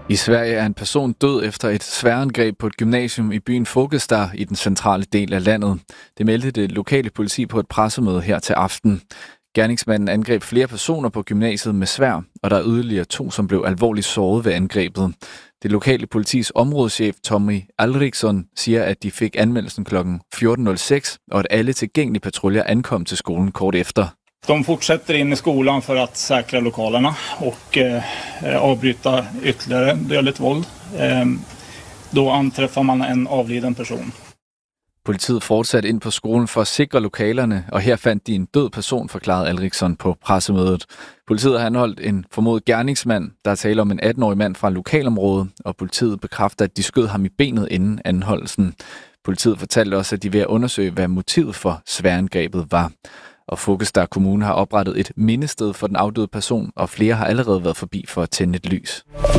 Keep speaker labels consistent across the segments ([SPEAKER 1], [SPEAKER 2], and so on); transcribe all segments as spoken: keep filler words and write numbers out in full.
[SPEAKER 1] I Sverige er en person død efter et sværangreb på et gymnasium i byen Fogestad i den centrale del af landet. Det meldte det lokale politi på et pressemøde her til aften. Gerningsmanden angreb flere personer på gymnasiet med sværd, og der er yderligere to, som blev alvorligt såret ved angrebet. Det lokale politis områdeschef Tommy Alriksson siger, at de fik anmeldelsen klokken fjorten nul seks, og at alle tilgængelige patruljer ankom til skolen kort efter.
[SPEAKER 2] De fortsätter in i skolan för att säkra lokalerna och eh, avbryta ytterligare dödligt våld. Eh, då anträffar man en avliden person.
[SPEAKER 1] Politiet fortsatte ind på skolen for at sikre lokalerne, og her fandt de en død person, forklarede Alriksson på pressemødet. Politiet har anholdt en formodet gerningsmand, der er tale om en atten-årig mand fra lokalområdet, og politiet bekræfter, at de skød ham i benet inden anholdelsen. Politiet fortalte også, at de vil undersøge, hvad motivet for sværangrebet var. Og Fogestad Kommune har oprettet et mindested for den afdøde person, og flere har allerede været forbi for at tænde et lys.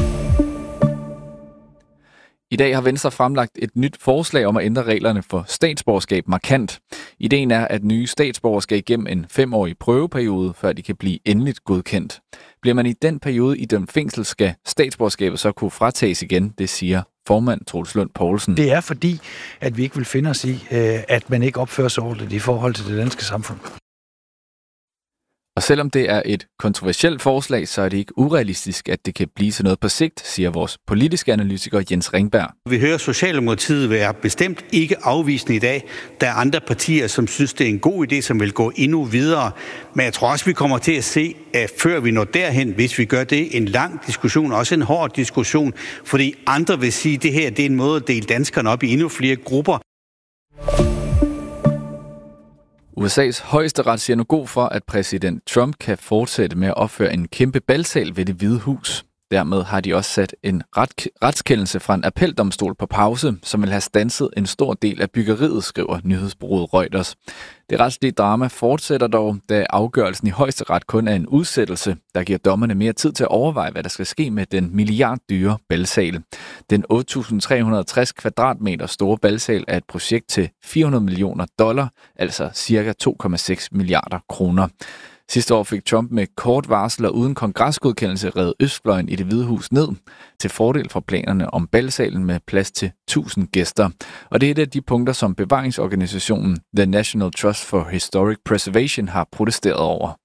[SPEAKER 1] I dag har Venstre fremlagt et nyt forslag om at ændre reglerne for statsborgerskab markant. Ideen er, at nye statsborgere skal igennem en femårig prøveperiode, før de kan blive endeligt godkendt. Bliver man i den periode idømt fængsel, skal statsborgerskabet så kunne fratages igen, det siger formand Troels Lund Poulsen.
[SPEAKER 3] Det er fordi, at vi ikke vil finde os i, at man ikke opfører sig ordentligt i forhold til det danske samfund.
[SPEAKER 1] Og selvom det er et kontroversielt forslag, så er det ikke urealistisk, at det kan blive til noget på sigt, siger vores politiske analytiker Jens Ringberg.
[SPEAKER 4] Vi hører Socialdemokratiet være bestemt ikke afvisende i dag. Der er andre partier, som synes, det er en god idé, som vil gå endnu videre. Men jeg tror også, vi kommer til at se, at før vi når derhen, hvis vi gør det, en lang diskussion, også en hård diskussion, fordi andre vil sige, at det her det er en måde at dele danskerne op i endnu flere grupper.
[SPEAKER 1] U S A's højesteret siger nu god for, at præsident Trump kan fortsætte med at opføre en kæmpe balsal ved Det Hvide Hus. Dermed har de også sat en ret, retskendelse fra en appeldomstol på pause, som vil have standset en stor del af byggeriet, skriver nyhedsbureauet Reuters. Det retslige drama fortsætter dog, da afgørelsen i højesteret kun er en udsættelse, der giver dommerne mere tid til at overveje, hvad der skal ske med den milliarddyre balsal. Den otte tusind tre hundrede og tres kvadratmeter store balsal er et projekt til fire hundrede millioner dollar, altså cirka to komma seks milliarder kroner. Sidste år fik Trump med kort varsel og uden kongresgodkendelse revet Østfløjen i Det Hvide Hus ned til fordel for planerne om balsalen med plads til tusind gæster. Og det er et af de punkter, som bevaringsorganisationen The National Trust for Historic Preservation har protesteret over.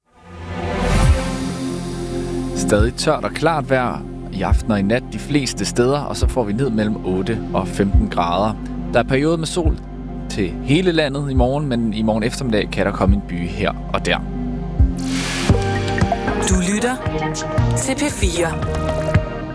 [SPEAKER 1] Stadig tørt og klart vejr i aften og i nat de fleste steder, og så får vi ned mellem otte og femten grader. Der er periode med sol til hele landet i morgen, men i morgen eftermiddag kan der komme en by her og der.
[SPEAKER 5] Du lytter til P fire.